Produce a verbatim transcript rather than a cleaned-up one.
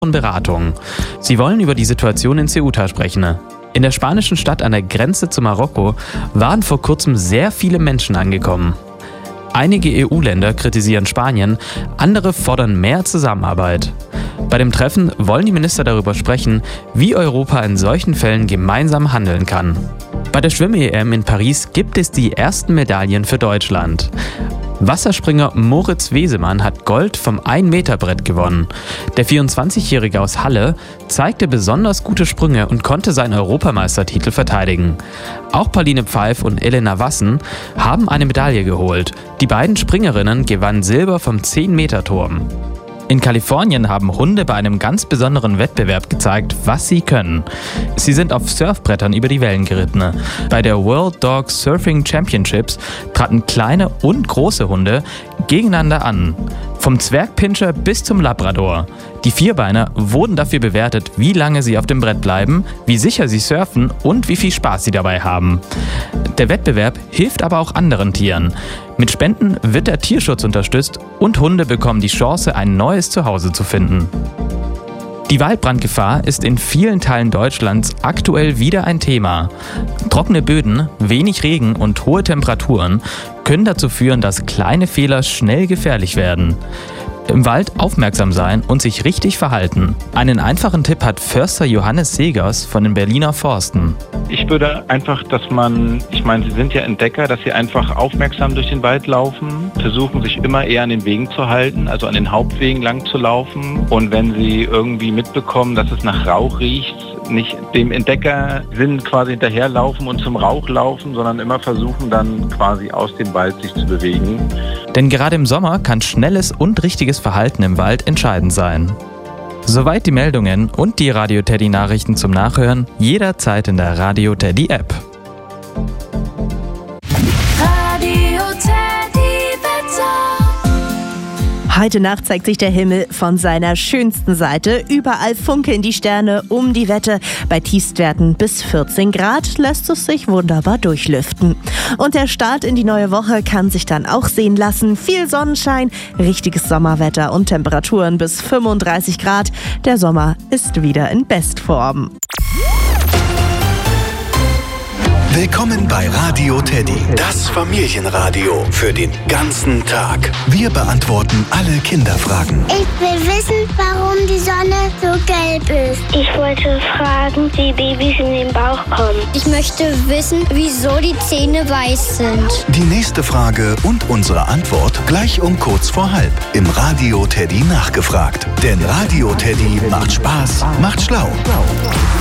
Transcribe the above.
Beratung. Sie wollen über die Situation in Ceuta sprechen. In der spanischen Stadt an der Grenze zu Marokko waren vor kurzem sehr viele Menschen angekommen. Einige E U-Länder kritisieren Spanien, andere fordern mehr Zusammenarbeit. Bei dem Treffen wollen die Minister darüber sprechen, wie Europa in solchen Fällen gemeinsam handeln kann. Bei der Schwimm-E M in Paris gibt es die ersten Medaillen für Deutschland. Wasserspringer Moritz Wesemann hat Gold vom ein-Meter-Brett gewonnen. Der vierundzwanzigjährige aus Halle zeigte besonders gute Sprünge und konnte seinen Europameistertitel verteidigen. Auch Pauline Pfeif und Elena Wassen haben eine Medaille geholt. Die beiden Springerinnen gewannen Silber vom zehn-Meter-Turm. In Kalifornien haben Hunde bei einem ganz besonderen Wettbewerb gezeigt, was sie können. Sie sind auf Surfbrettern über die Wellen geritten. Bei der World Dog Surfing Championships traten kleine und große Hunde gegeneinander an. Vom Zwergpinscher bis zum Labrador. Die Vierbeiner wurden dafür bewertet, wie lange sie auf dem Brett bleiben, wie sicher sie surfen und wie viel Spaß sie dabei haben. Der Wettbewerb hilft aber auch anderen Tieren. Mit Spenden wird der Tierschutz unterstützt und Hunde bekommen die Chance, ein neues Zuhause zu finden. Die Waldbrandgefahr ist in vielen Teilen Deutschlands aktuell wieder ein Thema. Trockene Böden, wenig Regen und hohe Temperaturen können dazu führen, dass kleine Fehler schnell gefährlich werden. Im Wald aufmerksam sein und sich richtig verhalten. Einen einfachen Tipp hat Förster Johannes Segers von den Berliner Forsten. Ich würde einfach, dass man, ich meine, Sie sind ja Entdecker, dass Sie einfach aufmerksam durch den Wald laufen, versuchen sich immer eher an den Wegen zu halten, also an den Hauptwegen lang zu laufen. Und wenn Sie irgendwie mitbekommen, dass es nach Rauch riecht, nicht dem Entdeckersinn quasi hinterherlaufen und zum Rauch laufen, sondern immer versuchen dann quasi aus dem Wald sich zu bewegen. Denn gerade im Sommer kann schnelles und richtiges Verhalten im Wald entscheidend sein. Soweit die Meldungen und die Radio Teddy Nachrichten zum Nachhören jederzeit in der Radio Teddy App. Radio Teddy Wetter. Heute Nacht zeigt sich der Himmel von seiner schönsten Seite. Überall funkeln die Sterne um die Wette. Bei Tiefstwerten bis vierzehn Grad lässt es sich wunderbar durchlüften. Und der Start in die neue Woche kann sich dann auch sehen lassen. Viel Sonnenschein, richtiges Sommerwetter und Temperaturen bis fünfunddreißig Grad. Der Sommer ist wieder in Bestform. Willkommen bei Radio Teddy, das Familienradio für den ganzen Tag. Wir beantworten alle Kinderfragen. Ich will wissen, warum die Sonne so gelb ist. Ich wollte fragen, wie Babys in den Bauch kommen. Ich möchte wissen, wieso die Zähne weiß sind. Die nächste Frage und unsere Antwort gleich um kurz vor halb im Radio Teddy nachgefragt. Denn Radio Teddy macht Spaß, macht schlau.